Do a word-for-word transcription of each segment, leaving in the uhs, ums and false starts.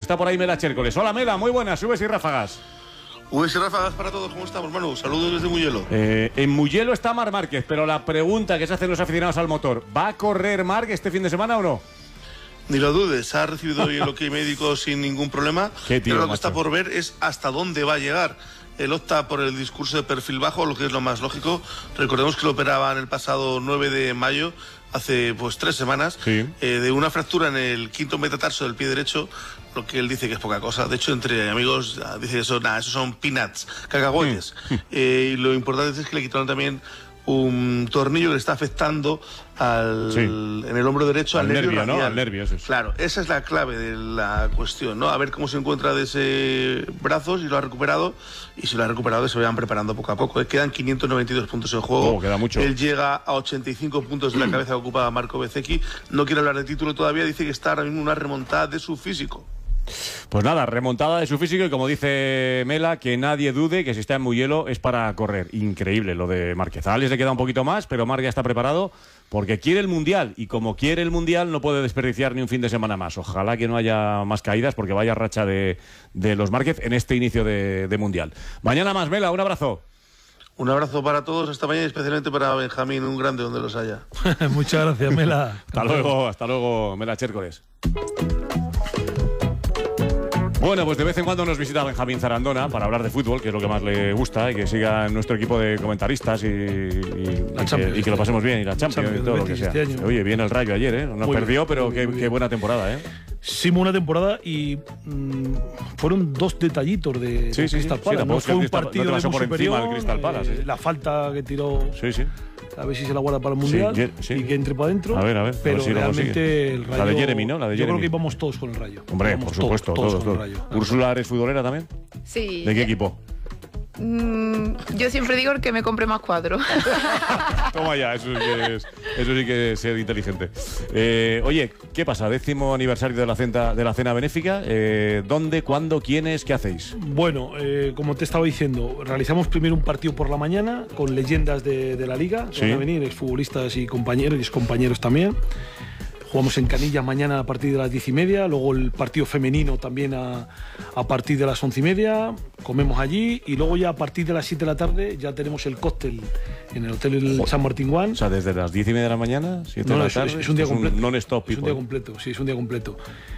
está por ahí Mela Chércoles. Hola Mela, muy buenas, subes y ráfagas. Subes y ráfagas para todos, ¿cómo estamos, Manu? Saludos desde Mugello. Eh, en Mugello está Marc Márquez, pero la pregunta que se hacen los aficionados al motor, ¿va a correr Marc este fin de semana o no? Ni lo dudes, ha recibido hoy el ok médico sin ningún problema. Qué tío, pero lo que macho. está por ver es hasta dónde va a llegar. Él opta por el discurso de perfil bajo, lo que es lo más lógico. Recordemos que lo operaban el pasado nueve de mayo, hace pues tres semanas, sí. eh, de una fractura en el quinto metatarso del pie derecho, lo que él dice que es poca cosa. De hecho, entre amigos dice que eso, nada, eso son peanuts, cacahuetes. Mm. Eh, y lo importante es que le quitaron también un tornillo que le está afectando al, sí. en el hombro derecho al, al nervio, nervio, radial. ¿no? Al nervio, eso es. Claro, esa es la clave de la cuestión, ¿no? A ver cómo se encuentra de ese brazo, si lo ha recuperado, y si lo ha recuperado, que se vayan preparando poco a poco. Quedan quinientos noventa y dos puntos en juego. Oh, queda mucho. Él llega a ochenta y cinco puntos de la cabeza que ocupa Marco Bezzecchi. No quiere hablar de título todavía, dice que está ahora mismo una remontada de su físico. Pues nada, remontada de su físico y como dice Mela, que nadie dude que si está en Mugello es para correr. Increíble lo de Márquez. A Alex le queda un poquito más, pero Marc ya está preparado porque quiere el Mundial y como quiere el Mundial no puede desperdiciar ni un fin de semana más. Ojalá que no haya más caídas porque vaya racha de, de los Márquez en este inicio de, de Mundial. Mañana más, Mela, un abrazo. Un abrazo para todos esta mañana y especialmente para Benjamín, un grande donde los haya. Muchas gracias, Mela. Hasta luego, hasta luego, Mela Chércoles. Bueno, pues de vez en cuando nos visita Benjamín Zarandona para hablar de fútbol, que es lo que más le gusta, y que siga en nuestro equipo de comentaristas y, y, y, que, y que lo pasemos bien, y la Champions, Champions y todo lo que sea. Este Oye, bien el Rayo ayer, ¿eh? No muy perdió, bien, pero muy, qué, muy qué buena temporada, ¿eh? Sí, buena temporada y mmm, fueron dos detallitos de, sí, de sí, Crystal sí, Palace. Sí, no fue un Crystal, partido no te muy por superior, encima el Crystal Palace, eh, sí. La falta que tiró, sí, sí. a ver si se la guarda para el Mundial, sí, sí. y que entre para adentro. A ver, a ver. Pero a ver si realmente el Rayo... La de Jeremy, ¿no? La de yo Jeremy. creo que íbamos todos con el Rayo. Hombre, íbamos por supuesto, todos, todos. todos, todos. Con el Rayo. ¿Úrsula eres futbolera también? Sí. ¿De qué equipo? Mm, yo siempre digo que me compre más cuadros. Toma ya, eso sí que es, eso sí que es ser inteligente. Eh, oye, ¿qué pasa? Décimo aniversario de la cena, de la cena benéfica. Eh, ¿Dónde, cuándo, quiénes, qué hacéis? Bueno, eh, como te estaba diciendo, realizamos primero un partido por la mañana con leyendas de, de la liga. ¿Sí? Van a venir exfutbolistas y compañeros y excompañeros también. Jugamos en Canillas mañana a partir de las diez y media, luego el partido femenino también a, a partir de las once y media, comemos allí y luego ya a partir de las siete de la tarde ya tenemos el cóctel en el Hotel el San Martín One. O sea, desde las diez y media de la mañana, siete no, de la es, tarde. Es, es un día completo. Un non-stop, es un día completo, sí, es un día completo.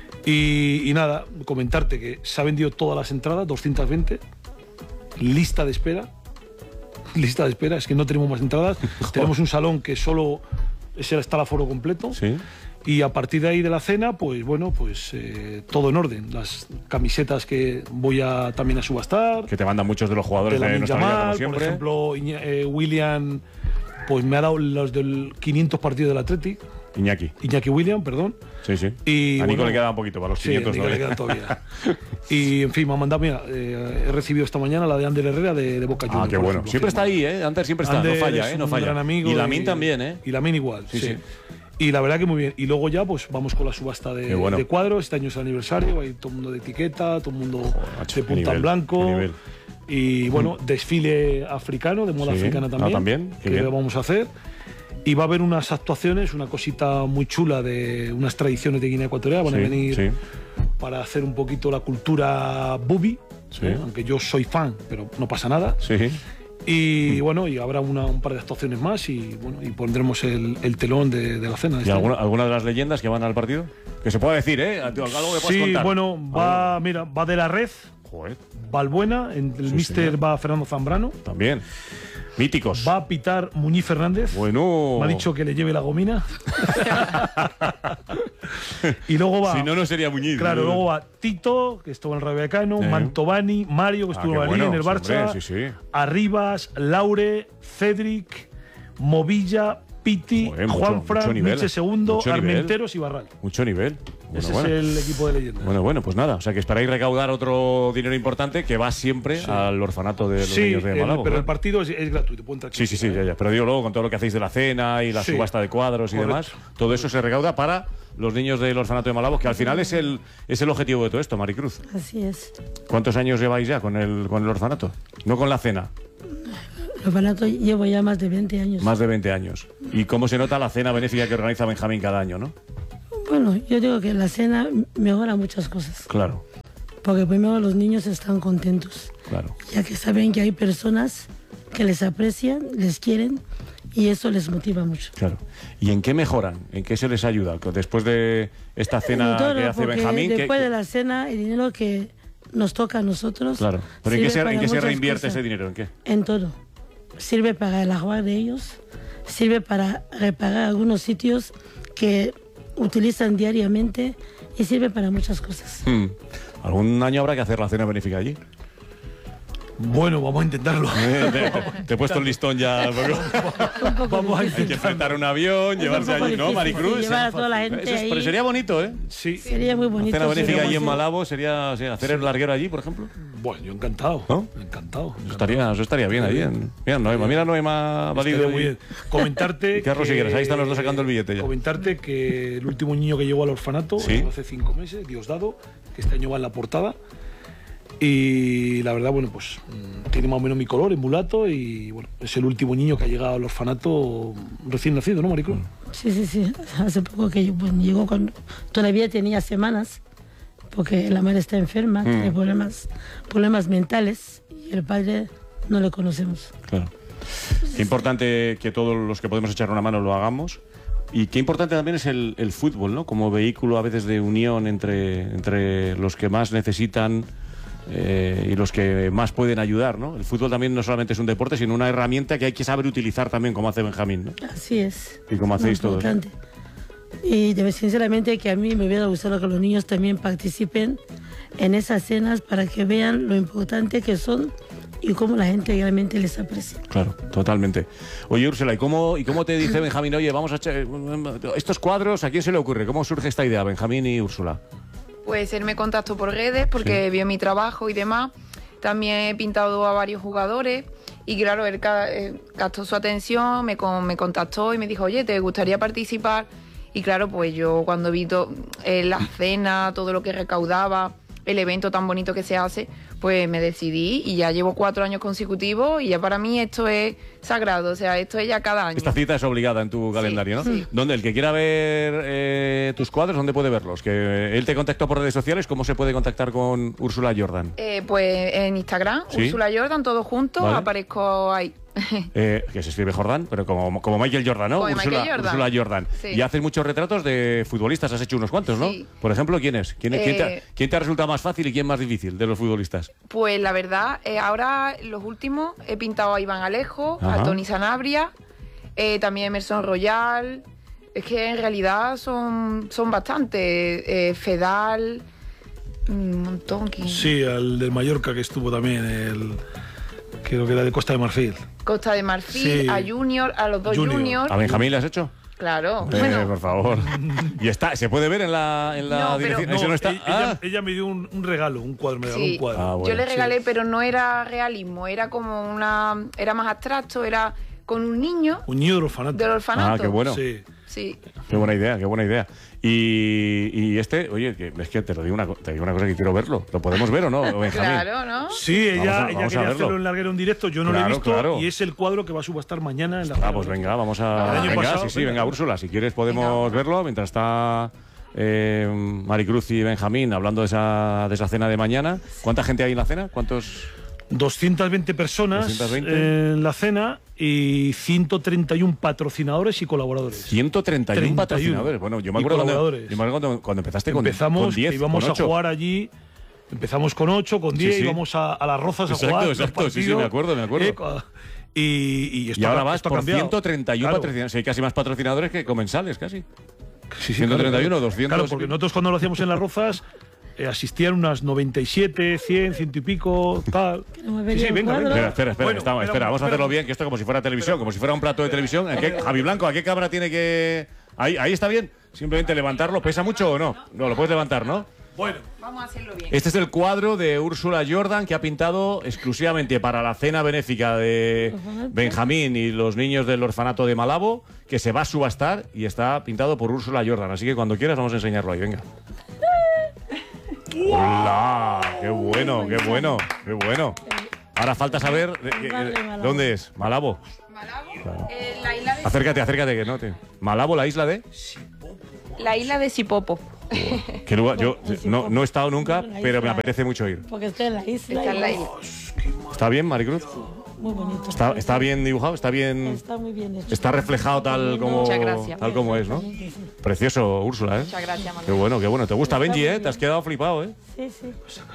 Y, y nada, comentarte que se han vendido todas las entradas, doscientas veinte, lista de espera, lista de espera, es que no tenemos más entradas, tenemos un salón que solo ese está el aforo completo. Sí. Y a partir de ahí de la cena, pues bueno, pues eh, todo en orden. Las camisetas que voy a también a subastar. Que te mandan muchos de los jugadores de, de nuestra liga, como siempre. Por ejemplo, Iña, eh, William, pues me ha dado los del quinientos partidos del Athletic. Iñaki. Iñaki William, perdón. Sí, sí. Y, a Nico bueno, le queda un poquito para los quinientos. Sí, a Nico le queda todavía. Y en fin, me ha mandado, mira, eh, he recibido esta mañana la de Ander Herrera de, de Boca Juniors. Ah, qué bueno. Ejemplo, siempre está ahí, ¿eh? Ander siempre está, Ander no falla, ¿eh? No un falla. Gran amigo y Lamin también, ¿eh? Y Lamin igual, sí. sí. sí. sí. Y la verdad que muy bien. Y luego ya pues vamos con la subasta de, bueno. de cuadros. Este año es el aniversario, hay todo el mundo de etiqueta, todo el mundo Joder, macho, de punta nivel, en blanco. Y bueno, mm. desfile africano, de moda sí. africana también, ah, ¿también? que bien. vamos a hacer. Y va a haber unas actuaciones, una cosita muy chula de unas tradiciones de Guinea Ecuatorial. Van sí, a venir sí. para hacer un poquito la cultura bubi, sí. ¿eh? Aunque yo soy fan, pero no pasa nada. Sí. Y bueno, y habrá una, un par de actuaciones más y bueno, y pondremos el, el telón de, de la cena. ¿Y este alguna, alguna de las leyendas que van al partido? Que se puede decir, ¿eh? Algo que puedas sí, contar. bueno, va, mira, va de la red. Joder. Valbuena, en el Sí, míster señor. va Fernando Zambrano. También. Míticos. Va a pitar Muñiz Fernández. Bueno. Me ha dicho que le lleve la gomina. Y luego va. Si no, no sería Muñiz. Claro, ¿no? luego va Tito, que estuvo en el Rayo Vallecano, Eh. Mantovani, Mario, que Ah, estuvo qué en bueno, en el Barça, hombre, sí, sí. Arribas, Laure, Cedric, Movilla, Piti, Joder, mucho- Juanfran, mucho nivel, Nietzsche Segundo, mucho nivel. Armenteros y Barral. Mucho nivel. Bueno, Ese bueno. es el equipo de leyendas. Bueno, bueno, pues nada. O sea, que esperáis recaudar otro dinero importante que va siempre Sí. al orfanato de los Sí, niños de el- Malabo. pero claro. el partido es, es gratuito. Puede entrar Sí, sí, sí, quien ya, quiera, ya. Pero digo luego, con todo lo que hacéis de la cena y la Sí. subasta de cuadros y Correcto. demás, todo eso se recauda para los niños del orfanato de Malabo, que al final es el, es el objetivo de todo esto, Maricruz. Así es. ¿Cuántos años lleváis ya con el, con el orfanato? No con la cena. El orfanato llevo ya más de veinte años. Más de veinte años. ¿Y cómo se nota la cena benéfica que organiza Benjamín cada año, no? Bueno, yo digo que la cena mejora muchas cosas. Claro. Porque primero los niños están contentos, Claro. ya que saben que hay personas que les aprecian, les quieren y eso les motiva mucho. Claro. ¿Y en qué mejoran? ¿En qué se les ayuda? Después de esta cena En todo, que hace porque Benjamín. ¿qué- después qué- de la cena, el dinero que nos toca a nosotros. Claro. ¿Pero en qué sirve se, en para qué se muchas reinvierte cosas. ese dinero? ¿En qué? En todo. Sirve para el agua de ellos, sirve para reparar algunos sitios que utilizan diariamente y sirve para muchas cosas. Hmm. ¿Algún año habrá que hacer la cena benéfica allí? Bueno, vamos a intentarlo. Eh, te, te- te he puesto el listón ya. porque Un poco Vamos a difícil. Hay que enfrentar un avión, Es un llevarse poco allí, ¿no, difícil, Maricruz? sí, llevar a toda la gente Eso es- ahí. pero sería bonito, ¿eh? Sí. Sería muy bonito. Cena benéfica sería allí en muy- Malabo sería, sí, hacer el larguero allí, por ejemplo. Bueno, yo encantado. ¿No? Encantado. Eso estaría, eso estaría bien allí. En, mira, Noema, mira Noema Valido. Estaría muy y- bien. Comentarte. y Carlos que- Higueras, ahí están los dos sacando el billete ya. Comentarte que el último niño que llegó al orfanato Sí. hace cinco meses, Diosdado, que este año va en la portada. Y la verdad, bueno, pues mm, tiene más o menos mi color, es mulato y bueno, es el último niño que ha llegado al orfanato recién nacido, ¿no, Maricruz? Sí, sí, sí. Hace poco que yo, bueno, llegó cuando todavía tenía semanas, porque la madre está enferma, tiene problemas, problemas mentales y el padre no le conocemos. Claro. Qué importante que todos los que podemos echar una mano lo hagamos. Y qué importante también es el, el fútbol, ¿no? Como vehículo a veces de unión entre, entre los que más necesitan eh, y los que más pueden ayudar, ¿no? El fútbol también no solamente es un deporte, sino una herramienta que hay que saber utilizar también, como hace Benjamín, ¿no? Así es. Y como hacéis Muy todos, ¿no? importante. Y de- sinceramente que a mí me hubiera gustado que los niños también participen en esas cenas para que vean lo importante que son y cómo la gente realmente les aprecia. Claro, totalmente. Oye, Úrsula, ¿y cómo, ¿y cómo te dice Benjamín? Oye, vamos a echar estos cuadros, ¿a quién se le ocurre? ¿Cómo surge esta idea, Benjamín y Úrsula? Pues él me contactó por redes porque Sí. vio mi trabajo y demás. También he pintado a varios jugadores y claro, él ca- eh, captó su atención, me, con- me contactó y me dijo, oye, ¿te gustaría participar? Y claro, pues yo cuando vi to- eh, la cena, todo lo que recaudaba, el evento tan bonito que se hace, pues me decidí y ya llevo cuatro años consecutivos y ya para mí esto es sagrado, o sea, esto es ya cada año. Esta cita es obligada en tu calendario, ¿no? sí. ¿Dónde? El que quiera ver eh, tus cuadros, ¿dónde puede verlos? Que él te contactó por redes sociales, ¿cómo se puede contactar con Úrsula Jordan? Eh, pues en Instagram, Sí. Úrsula Jordan, todos juntos, Vale. aparezco ahí. Eh, que se escribe Jordan, pero como, como Michael Jordan, ¿no? Como Úrsula Michael Jordan. Úrsula Jordan. Sí. Y haces muchos retratos de futbolistas, has hecho unos cuantos, ¿no? Sí. Por ejemplo, ¿quién es? ¿Quién, quién te, Eh, quién te ha resultado más fácil y quién más difícil de los futbolistas? Pues la verdad, eh, ahora los últimos he pintado a Iván Alejo, Ajá. a Tony Sanabria, eh, también Emerson Royal. Es que en realidad son, son bastantes. eh, Fedal, un montón. ¿quién? Sí, al del Mallorca que estuvo también, el creo que era de Costa de Marfil. Costa de Marfil, Sí. a Junior, a los dos Junior. Junior. ¿A Benjamín le has hecho? Claro, Eh, bueno. por favor. Y está, ¿se puede ver en la, en la No, pero- dirección? No, ¿Ese no está? ella, Ah. ella me dio un, un regalo, un cuadro, me regaló Sí. un cuadro. Ah, bueno. Yo le sí. regalé, pero no era realismo, era como una. Era más abstracto, era con un niño Un niño del orfanato. del orfanato. Ah, qué bueno. Sí. Sí. Qué buena idea, qué buena idea. Y, y este, oye, que, es que te lo digo una, co- te digo una cosa que quiero verlo. ¿Lo podemos ver o no, Benjamín? Claro, ¿no? Sí, ella, Vamos a- ella vamos a quería verlo. hacerlo en larguero en directo, yo no lo Claro, he visto claro. y es el cuadro que va a subastar mañana en la Ah, pues venga, vamos a... El año venga, pasado, sí, sí, venga. venga, Úrsula, si quieres podemos Venga. verlo mientras está eh, Maricruz y Benjamín hablando de esa, de esa cena de mañana. ¿Cuánta gente hay en la cena? ¿Cuántos...? doscientas veinte personas doscientas veinte. en la cena y ciento treinta y uno patrocinadores y colaboradores. ciento treinta y uno treinta y uno. patrocinadores. Bueno, yo me Y acuerdo cuando, colaboradores. yo me acuerdo cuando, cuando empezaste con, Empezamos, con diez, que íbamos con a ocho. jugar allí. Empezamos con ocho, con diez, sí. íbamos a, a las Rozas a Exacto, jugar. los exacto, sí, sí, partidos, me acuerdo, me acuerdo. eh, co- y, y, esto Y ahora ha- vas esto ha por cambiado. ciento treinta y uno Claro. patrocinadores. Hay casi más patrocinadores que comensales, casi. Sí, sí, ciento treinta y uno, claro, doscientos. Claro, porque nosotros cuando lo hacíamos en las Rozas eh, asistían unas noventa y siete, cien, ciento y pico, tal. Queremos Sí, ver sí, el venga, cuadro. venga. Espera, espera, espera, Bueno, estamos- pero- espera, vamos a pero- hacerlo bien, que esto como si fuera televisión, como si fuera un plato de televisión. ¿En qué, Javi Blanco, ¿a qué cámara tiene que...? Ahí, ahí está bien. Simplemente levantarlo. ¿Pesa mucho o no? No, lo puedes levantar, ¿no? Bueno, Vamos a hacerlo bien. Este es el cuadro de Úrsula Jordan que ha pintado exclusivamente para la cena benéfica de Benjamín y los niños del orfanato de Malabo, que se va a subastar y está pintado por Úrsula Jordan. Así que cuando quieras vamos a enseñarlo ahí, venga. ¡Hola! ¡Qué bueno, qué bueno, qué bueno! Ahora falta saber de- de- Vale, de- Malabo. dónde es. Malabo. Malabo, eh, la isla de Acércate, acércate que no te. Malabo, la isla de. la isla de Sipopo. ¿Qué lugar? Yo no, no he estado nunca, La pero me isla, apetece mucho ir. Porque estoy en la isla. Está en la y- isla. ¿Está bien, Maricruz? Muy bonito. ¿Está, está bien dibujado? ¿Está bien? Está muy bien hecho. Está reflejado tal como, Muchas gracias. tal como es, ¿no? Sí, sí. Precioso, Úrsula, ¿eh? Muchas gracias, Qué Manuel. bueno, qué bueno. ¿Te gusta Benji, eh? Te has quedado flipado, ¿eh? Sí, sí.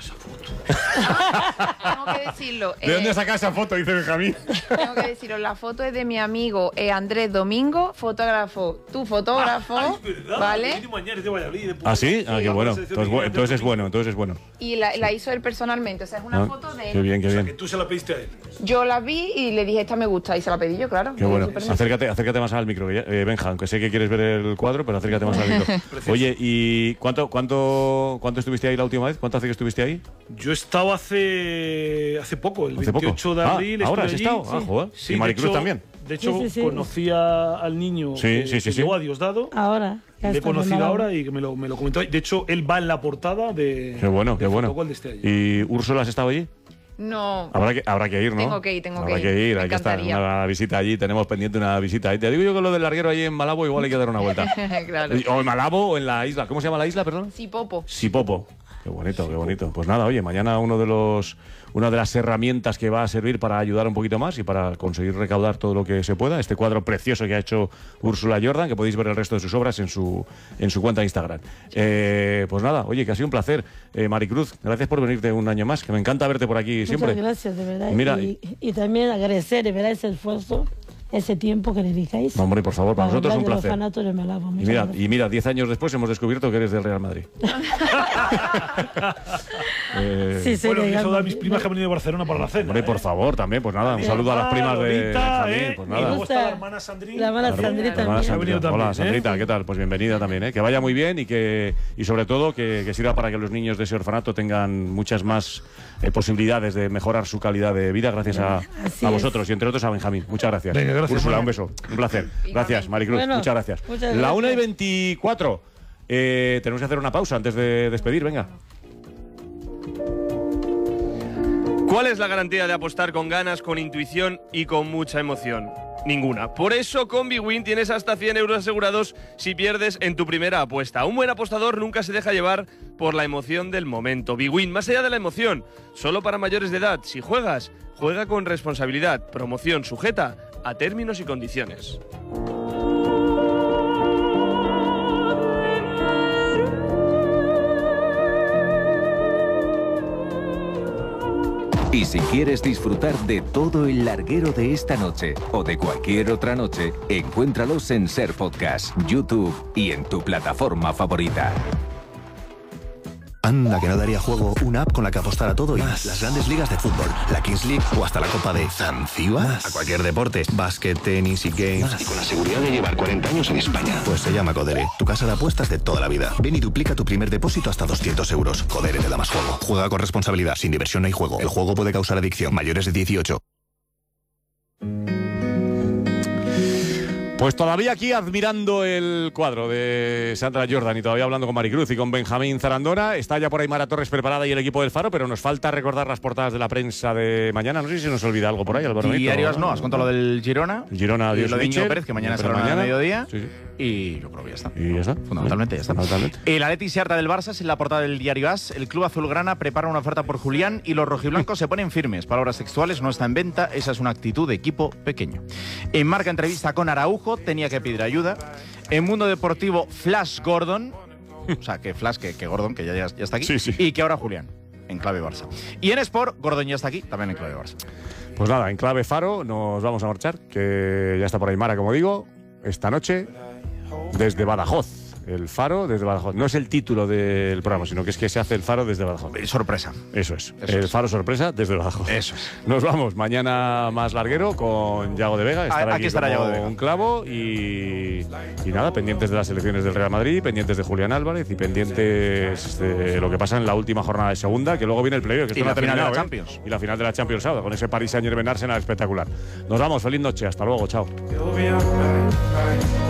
Tengo que decirlo. ¿De dónde eh, sacas esa foto? Dice Benjamín. Tengo que deciros, la foto es de mi amigo eh, Andrés Domingo, fotógrafo. Tu fotógrafo, Ah, es verdad. ¿vale? Viene mañana es de Valladolid, de ¿Ah, sí? Ah, qué Sí. bueno. La selección Entonces, bu- de- entonces es bueno, entonces es bueno. Y la, la hizo él personalmente, o sea, es una Ah, foto de Qué él. bien, qué O sea, que bien. tú se la pediste a él. Yo la vi y le dije, esta me gusta, y se la pedí yo, claro. Qué bueno. Súper bien. Acércate, acércate más al micro, que ya- eh, Benja, aunque sé que quieres ver el cuadro, pero acércate más al micro. Oye, ¿y cuánto, cuánto, cuánto estuviste ahí la última vez? ¿Cuánto hace que estuviste ahí? Yo he estado hace hace poco, el ¿Hace poco? veintiocho de Ah, abril. ¿ahora has estuve allí. estado? Ah, joder. Sí, ¿Y de Maricruz hecho- también? De hecho, Sí, sí, sí. conocí a- al niño Sí, que, sí, sí, que sí. llegó a Diosdado. Ahora. ya Le he está conocido preparado. ahora y que me lo, me lo comentó. De hecho, él va en la portada de. Qué bueno, qué del bueno. fotogol de este año. ¿Y Úrsula has estado allí? No, Habrá que, habrá que ir, ¿no? Tengo que ir, tengo habrá que que ir. ir. Me Hay que estar encantaría. una visita allí. Tenemos pendiente una visita ahí. Te digo yo que lo del larguero allí en Malabo igual hay que dar una vuelta. claro. O en Malabo o en la isla. ¿Cómo se llama la isla, perdón? Sí, Popo. Sipopo. Qué bonito, qué bonito. Pues nada, oye, mañana uno de los, una de las herramientas que va a servir para ayudar un poquito más y para conseguir recaudar todo lo que se pueda. Este cuadro precioso que ha hecho Úrsula Jordan, que podéis ver el resto de sus obras en su, en su cuenta de Instagram. Eh, pues nada, oye, que ha sido un placer. Eh, Maricruz, gracias por venirte un año más, que me encanta verte por aquí siempre. Muchas gracias, de verdad. Mira, y, y también agradecer, de verdad, ese esfuerzo, ese tiempo que dedicáis. No, hombre, por favor, para nosotros es un placer. Orfanato de Malabo. Y Muchas mira, gracias. y mira, diez años después hemos descubierto que eres del Real Madrid. Eh, Sí, sí, Bueno, de que eso Gama. da a mis primas que han venido de Barcelona para la cena. Hombre, ¿eh? por favor, también, pues nada, un Bien. saludo a las primas de Lolita, Benjamín, ¿eh? pues Y nada. luego está la hermana Sandrina. La hermana Claro, Sandrita hermana también. Ha venido Sandrita. Hola, también, ¿eh? Sandrita, ¿qué tal? Pues bienvenida también, ¿eh? Que vaya muy bien y que y sobre todo que, que sirva para que los niños de ese orfanato tengan muchas más eh, posibilidades de mejorar su calidad de vida gracias a, Así a es. vosotros y entre otros a Benjamín. Muchas gracias. Venga, gracias, Úrsula, Manuel. un beso, un placer. Gracias, Maricruz, Bueno, muchas gracias. muchas La una y gracias. veinticuatro. Eh, tenemos que hacer una pausa antes de despedir, venga. ¿Cuál es la garantía de apostar con ganas, con intuición y con mucha emoción? Ninguna. Por eso con Bwin tienes hasta cien euros asegurados si pierdes en tu primera apuesta. Un buen apostador nunca se deja llevar por la emoción del momento. Bwin, más allá de la emoción, solo para mayores de edad. Si juegas, juega con responsabilidad. Promoción sujeta a términos y condiciones. Y si quieres disfrutar de todo el larguero de esta noche o de cualquier otra noche, encuéntralos en Ser Podcast, YouTube y en tu plataforma favorita. Anda, que no daría juego una app con la que apostar a todo y más. Las grandes ligas de fútbol, la Kings League o hasta la Copa de Zanzíbar. A cualquier deporte, básquet, tenis y games. Y con la seguridad de llevar cuarenta años en España. Pues se llama Codere, tu casa de apuestas de toda la vida. Ven y duplica tu primer depósito hasta doscientos euros. Codere te da más juego. Juega con responsabilidad, sin diversión no hay juego. El juego puede causar adicción. Mayores de dieciocho. Pues todavía aquí admirando el cuadro de Sandra Jordan y todavía hablando con Maricruz y con Benjamín Zarandona. Está ya por ahí Mara Torres preparada y el equipo del Faro, pero nos falta recordar las portadas de la prensa de mañana. No sé si se nos olvida algo por ahí, Álvaro. Diarios no, has contado lo del Girona. Girona, y adiós, lo de Mitchell. Íñigo Pérez, que mañana Pero será a mañana. mediodía. Sí, sí. Y yo creo que ya está. Y ya está. Fundamentalmente ya está. Fundamentalmente. El Atleti se harta del Barça es en la portada del diario AS. El club azulgrana prepara una oferta por Julián y los rojiblancos se ponen firmes. Palabras textuales, no está en venta. Esa es una actitud de equipo pequeño. En Marca entrevista con Araujo, tenía que pedir ayuda. En Mundo Deportivo, Flash Gordon. O sea, que Flash, que, que Gordon, que ya, ya está aquí. Sí, sí. Y que ahora Julián, en clave Barça. Y en Sport, Gordon ya está aquí, también en clave Barça. Pues nada, en clave Faro nos vamos a marchar, que ya está por ahí Mara, como digo, esta noche desde Badajoz. El Faro desde Badajoz. No es el título del programa, sino que es que se hace el Faro desde Badajoz. Sorpresa. Eso es. Eso el es. Faro sorpresa desde Badajoz. Eso es. Nos vamos. Mañana más larguero con Yago de Vega. Estará Aquí estará como Yago de Vega. un clavo y, y nada, pendientes de las elecciones del Real Madrid, pendientes de Julián Álvarez y pendientes de lo que pasa en la última jornada de segunda, que luego viene el playoff, que Y esto no la ha final de terminado, la ¿eh? Champions. Y la final de la Champions sábado, con ese Paris Saint-Germain Arsenal espectacular. Nos vamos. Feliz noche. Hasta luego. Chao. You'll be alright, right.